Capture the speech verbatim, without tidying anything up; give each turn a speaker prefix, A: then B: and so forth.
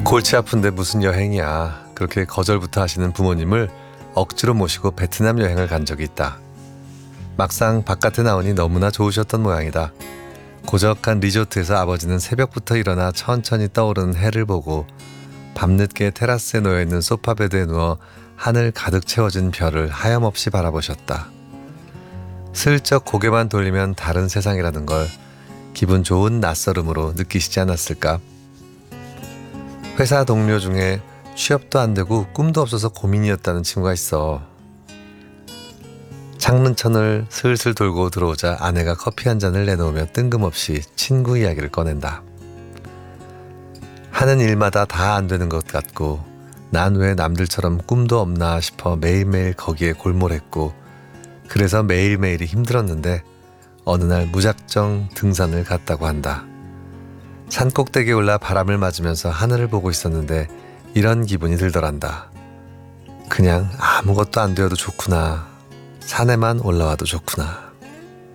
A: 골치 아픈데 무슨 여행이야. 그렇게 거절부터 하시는 부모님을 억지로 모시고 베트남 여행을 간 적이 있다. 막상 바깥에 나오니 너무나 좋으셨던 모양이다. 고적한 리조트에서 아버지는 새벽부터 일어나 천천히 떠오르는 해를 보고 밤늦게 테라스에 놓여있는 소파 베드에 누워 하늘 가득 채워진 별을 하염없이 바라보셨다. 슬쩍 고개만 돌리면 다른 세상이라는 걸 기분 좋은 낯설음으로 느끼시지 않았을까? 회사 동료 중에 취업도 안 되고 꿈도 없어서 고민이었다는 친구가 있어. 창문천을 슬슬 돌고 들어오자 아내가 커피 한 잔을 내놓으며 뜬금없이 친구 이야기를 꺼낸다. 하는 일마다 다 안 되는 것 같고 난 왜 남들처럼 꿈도 없나 싶어 매일매일 거기에 골몰했고 그래서 매일매일이 힘들었는데 어느 날 무작정 등산을 갔다고 한다. 산꼭대기에 올라 바람을 맞으면서 하늘을 보고 있었는데 이런 기분이 들더란다. 그냥 아무것도 안 되어도 좋구나. 산에만 올라와도 좋구나.